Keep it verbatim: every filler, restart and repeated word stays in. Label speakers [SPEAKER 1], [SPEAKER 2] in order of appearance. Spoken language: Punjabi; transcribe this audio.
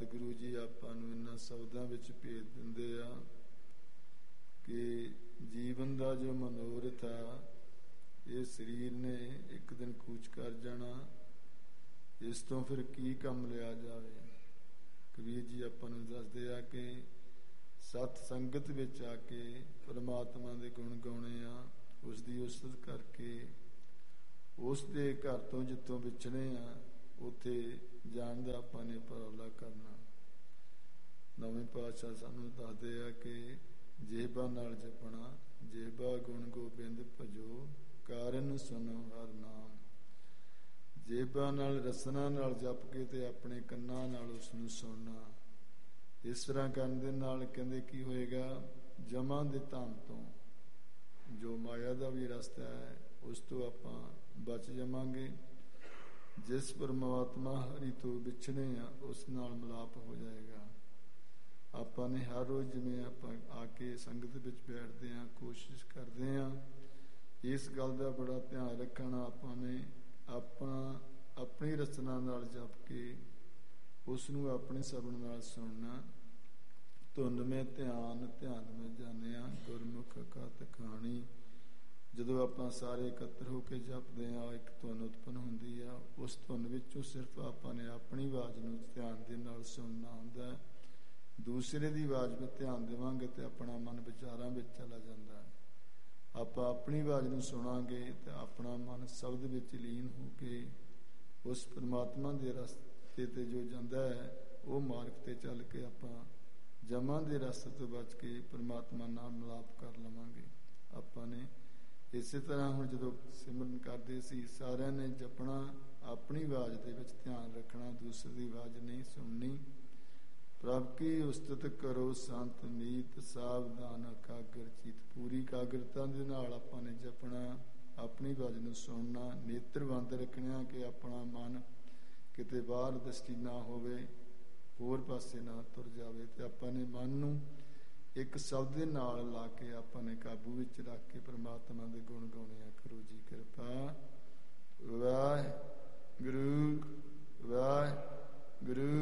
[SPEAKER 1] ਗੁਰੂ ਜੀ ਆਪਾਂ ਨੂੰ ਇਹਨਾਂ ਸ਼ਬਦਾਂ ਵਿੱਚ ਭੇਜ ਦਿੰਦੇ ਆ ਕਿ ਜੀਵਨ ਦਾ ਜੋ ਮਨੋਰਥ ਆ, ਇਹ ਸਰੀਰ ਨੇ ਇੱਕ ਦਿਨ ਕੂਚ ਕਰ ਜਾਣਾ, ਇਸ ਤੋਂ ਫਿਰ ਕੀ ਕੰਮ ਲਿਆ ਜਾਵੇ। ਕਬੀਰ ਜੀ ਆਪਾਂ ਨੂੰ ਦੱਸਦੇ ਆ ਕਿ ਸਤ ਸੰਗਤ ਵਿੱਚ ਆ ਕੇ ਪਰਮਾਤਮਾ ਦੇ ਗੁਣ ਗਾਉਣੇ ਆ, ਉਸ ਦੀ ਉਸਤਤ ਕਰਕੇ ਉਸ ਦੇ ਘਰ ਤੋਂ ਜਿੱਥੋਂ ਵਿਛੜੇ ਆ ਉੱਥੇ ਜਾਣ ਦਾ ਆਪਾਂ ਨੇ ਉਪਰਾਲਾ ਕਰਨਾ। ਨਵੇਂ ਪਾਤਸ਼ਾਹ ਸਾਨੂੰ ਦੱਸਦੇ ਆ ਕਿ ਜੇਬਾ ਨਾਲ ਜਪਣਾ, ਜੇਬਾ ਗੁਣ ਗੋਬਿੰਦ ਭਜੋ, ਕਾਰਨ ਸੁਣੋ ਹਰ ਨਾਮ। ਜੇਬਾਂ ਨਾਲ ਰਸਨਾ ਨਾਲ ਜਪ ਕੇ ਤੇ ਆਪਣੇ ਕੰਨਾਂ ਨਾਲ ਉਸ ਨੂੰ ਸੁਣਨਾ। ਇਸ ਤਰ੍ਹਾਂ ਕਰਨ ਦੇ ਨਾਲ ਕਹਿੰਦੇ ਕੀ ਹੋਏਗਾ, ਜਮਾਂ ਦੇ ਧਾਮ ਤੋਂ, ਜੋ ਮਾਇਆ ਦਾ ਵੀ ਰਸਤਾ ਹੈ, ਉਸ ਤੋਂ ਆਪਾਂ ਬਚ ਜਾਵਾਂਗੇ। ਜਿਸ ਪਰਮਾਤਮਾ ਹਰੀ ਤੋਂ ਵਿਛੜੇ ਆ ਉਸ ਨਾਲ ਮਿਲਾਪ ਹੋ ਜਾਏਗਾ। ਆਪਾਂ ਨੇ ਹਰ ਰੋਜ਼ ਜਿਵੇਂ ਆਪਾਂ ਆ ਕੇ ਸੰਗਤ ਵਿੱਚ ਬੈਠਦੇ ਹਾਂ, ਕੋਸ਼ਿਸ਼ ਕਰਦੇ ਹਾਂ ਇਸ ਗੱਲ ਦਾ ਬੜਾ ਧਿਆਨ ਰੱਖਣਾ। ਆਪਾਂ ਨੇ ਆਪਣਾ ਆਪਣੀ ਰਚਨਾ ਨਾਲ ਜਪ ਕੇ ਉਸ ਨੂੰ ਆਪਣੇ ਸ਼ਬਦ ਨਾਲ ਸੁਣਨਾ। ਧੁੰਨ ਮੈਂ ਧਿਆਨ, ਧਿਆਨ ਮੈਂ ਜਾਣਿਆ, ਗੁਰਮੁਖ ਕਥ ਕਹਾਣੀ। ਜਦੋਂ ਆਪਾਂ ਸਾਰੇ ਇਕੱਤਰ ਹੋ ਕੇ ਜਪਦੇ ਹਾਂ, ਇੱਕ ਧੁਨ ਉਤਪੰਨ ਹੁੰਦੀ ਆ। ਉਸ ਧੁਨ ਵਿੱਚੋਂ ਸਿਰਫ ਆਪਾਂ ਨੇ ਆਪਣੀ ਆਵਾਜ਼ ਨੂੰ ਧਿਆਨ ਦੇ ਨਾਲ ਸੁਣਨਾ ਹੁੰਦਾ। ਦੂਸਰੇ ਦੀ ਆਵਾਜ਼ ਵਿੱਚ ਧਿਆਨ ਦੇਵਾਂਗੇ ਤੇ ਆਪਣਾ ਮਨ ਵਿਚਾਰਾਂ ਵਿੱਚ ਚਲਾ ਜਾਂਦਾ। ਆਪਾਂ ਆਪਣੀ ਆਵਾਜ਼ ਨੂੰ ਸੁਣਾਂਗੇ ਤੇ ਆਪਣਾ ਮਨ ਸ਼ਬਦ ਵਿੱਚ ਲੀਨ ਹੋ ਕੇ ਉਸ ਪਰਮਾਤਮਾ ਦੇ ਰਸਤੇ ਤੇ ਜੋ ਜਾਂਦਾ ਹੈ, ਉਹ ਮਾਰਗ ਤੇ ਚੱਲ ਕੇ ਆਪਾਂ ਜਮਾਂ ਦੇ ਰਸਤੇ ਤੋਂ ਬਚ ਕੇ ਪਰਮਾਤਮਾ ਨਾਲ ਮਿਲਾਪ ਕਰ ਲਵਾਂਗੇ। ਆਪਾਂ ਨੇ ਇਸੇ ਤਰ੍ਹਾਂ ਹੁਣ ਜਦੋਂ ਸਿਮਰਨ ਕਰਦੇ ਸੀ, ਸਾਰਿਆਂ ਨੇ ਜਪਣਾ, ਆਪਣੀ ਆਵਾਜ਼ ਦੇ ਵਿੱਚ ਧਿਆਨ ਰੱਖਣਾ, ਦੂਸਰੇ ਦੀ ਆਵਾਜ਼ ਨਹੀਂ ਸੁਣਨੀ। ਪ੍ਰਭ ਕੀ ਉਸਤਤ ਕਰੋ ਸੰਤ ਨੀਤ, ਸਾਵਧਾਨ ਇਕਾਗਰ ਚੀਤ। ਪੂਰੀ ਇਕਾਗਰਤਾ ਦੇ ਨਾਲ ਆਪਾਂ ਨੇ ਜਪਣਾ, ਆਪਣੀ ਆਵਾਜ਼ ਨੂੰ ਸੁਣਨਾ, ਨੇਤਰ ਬੰਦ ਰੱਖਣਾ ਕਿ ਆਪਣਾ ਮਨ ਕਿਤੇ ਬਾਹਰ ਦ੍ਰਿਸ਼ਟੀ ਨਾ ਹੋਵੇ, ਹੋਰ ਪਾਸੇ ਨਾ ਤੁਰ ਜਾਵੇ। ਤੇ ਆਪਾਂ ਨੇ ਮਨ ਨੂੰ ਇੱਕ ਸ਼ਬਦ ਦੇ ਨਾਲ ਲਾ ਕੇ ਆਪਾਂ ਨੇ ਕਾਬੂ ਵਿੱਚ ਰੱਖ ਕੇ ਪਰਮਾਤਮਾ ਦੇ ਗੁਣ ਗਾਉਣੇ ਆ। ਕਰੋ ਜੀ ਕਿਰਪਾ। ਵਾਹਿਗੁਰੂ ਵਾਹਿਗੁਰੂ।